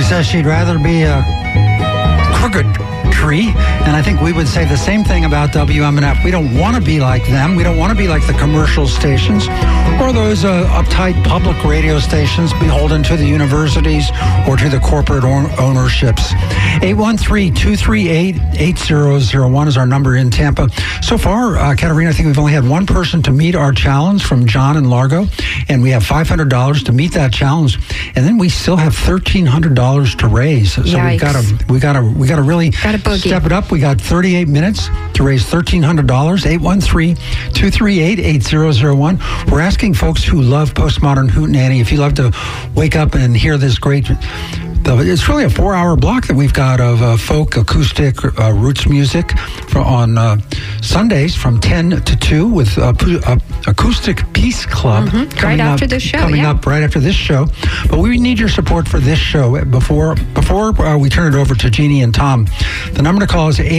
says she'd rather be a crooked tree, and I think we would say the same thing about WMNF. We don't want to be like them. We don't want to be like the commercial stations or those uptight public radio stations beholden to the universities or to the corporate ownerships. 813-238-8001 is our number in Tampa. So far, Katerina, I think we've only had one person to meet our challenge from John in Largo, and we have $500 to meet that challenge, and then we still have $1,300 to raise. So Yikes. we got to really step it up. We got 38 minutes to raise $1,300. 813-238-8001. We're asking folks who love postmodern hootenanny, if you love to wake up and hear this great. It's really a 4-hour block that we've got of folk, acoustic, roots music on Sundays from 10 to 2 with Acoustic Peace Club. Right after this show. Coming up right after this show. But we need your support for this show. Before we turn it over to Jeannie and Tom, the number to call is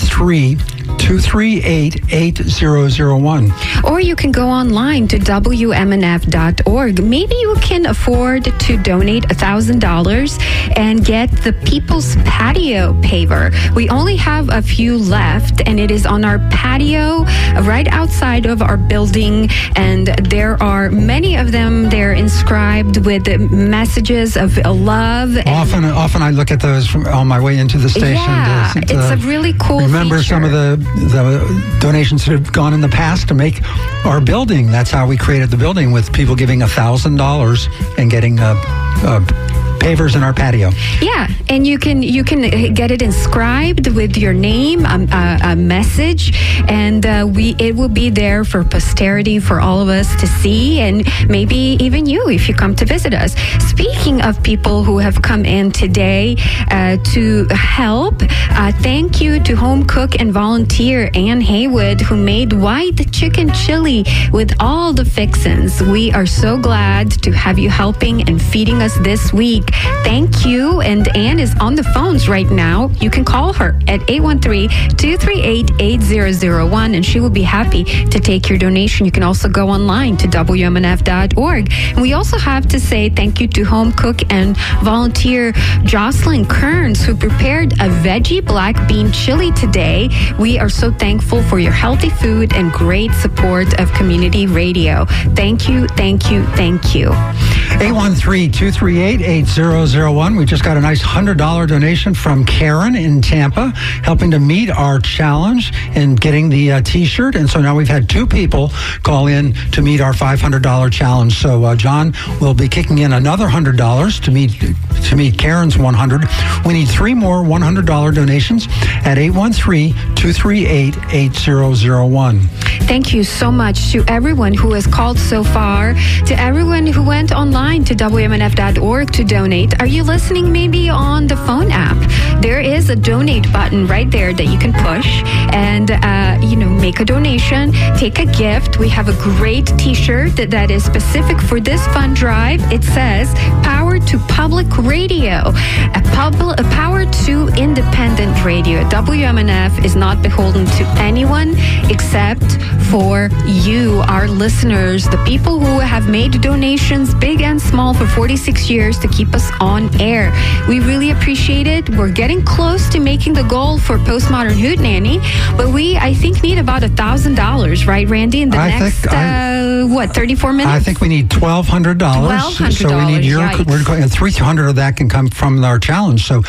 813-238-8001. Or you can go online to WMNF.org. Maybe you can afford to donate $1,000 and get the People's Patio paver. We only have a few left, and it is on our patio right outside of our building, and there are many of them. They're inscribed with messages of love. Often I look at those on my way into the station. Yeah, it's a really cool remember feature. Some of the donations that have gone in the past to make our building. That's how we created the building, with people giving $1,000 and getting pavers in our patio. Yeah, and you can get it inscribed with your name, a message, and it will be there for posterity for all of us to see, and maybe even you if you come to visit us. Speaking of people who have come in today to help, thank you to home cook and volunteer Ann Haywood, who made white chicken chili with all the fixins. We are so glad to have you helping and feeding us this week. Thank you. And Anne is on the phones right now. You can call her at 813-238-8001, and she will be happy to take your donation. You can also go online to WMNF.org. And we also have to say thank you to home cook and volunteer Jocelyn Kearns, who prepared a veggie black bean chili today. We are so thankful for your healthy food and great support of community radio. Thank you, thank you, thank you. 813-238-8001. We just got a nice $100 donation from Karen in Tampa, helping to meet our challenge and getting the T-shirt. And so now we've had 2 people call in to meet our $500 challenge. So John will be kicking in another $100 to meet Karen's 100. We need 3 more $100 donations at 813-238-8001. Thank you so much to everyone who has called so far, to everyone who went online to WMNF.org to donate. Are you listening maybe on the phone app? There is a donate button right there that you can push and, make a donation, take a gift. We have a great T-shirt that is specific for this fund drive. It says, Power to Public Radio, a power to independent radio. WMNF is not beholden to anyone except for you, our listeners, the people who have made donations, big and small, for 46 years to keep us on air. We really appreciate it. We're getting close to making the goal for Postmodern Hootenanny, but we, I think, need about $1,000, right, Randy, in the next 34 minutes? I think we need $1,200. So we need and $300 of that can come from our challenge. So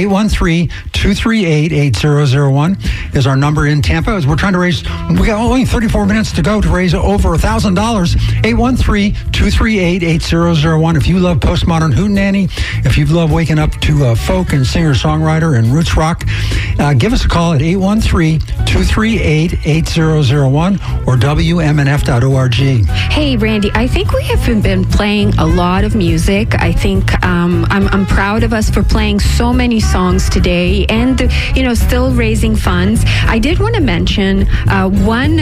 813-238-8001 is our number in Tampa. As we're trying to raise, we got only 34 minutes to go to raise over $1,000. 813-238-8001. If you love postmodern hootenanny, if you love waking up to folk and singer-songwriter and roots rock, give us a call at 813-238-8001 or WMNF.org. Hey, Randy, I think we have been playing a lot of music. I think I'm proud of us for playing so many songs today and, still raising funds. I did want to mention one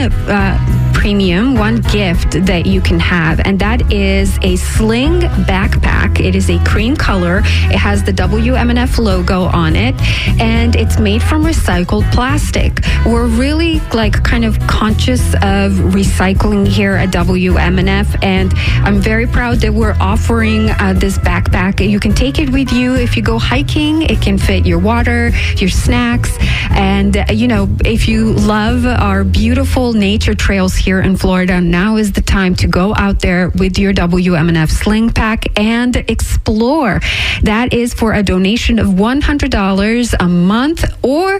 gift that you can have, and that is a sling backpack. It is a cream color. It has the WMNF logo on it, and it's made from recycled plastic. We're really kind of conscious of recycling here at WMNF, and I'm very proud that we're offering this backpack backpack. You can take it with you if you go hiking. It can fit your water, your snacks, and if you love our beautiful nature trails here in Florida, now is the time to go out there with your WMNF sling pack and explore. That is for a donation of $100 a month, or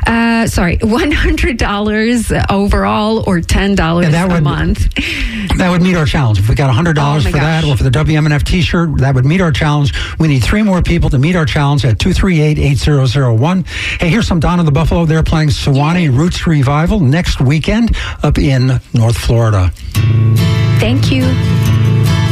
$100 overall, or $10 a month. That would meet our challenge. If we got $100 for that, or for the WMNF t-shirt, that would meet our challenge. We need 3 more people to meet our challenge at 238-8001. Hey, here's some Donna the Buffalo. They're playing Sewanee Roots Revival next weekend up in North Florida. Thank you.